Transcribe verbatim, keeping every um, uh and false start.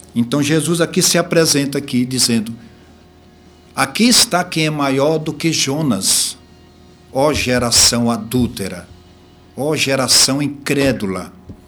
Então Jesus aqui se apresenta aqui dizendo: aqui está quem é maior do que Jonas, ó geração adúltera, ó geração incrédula.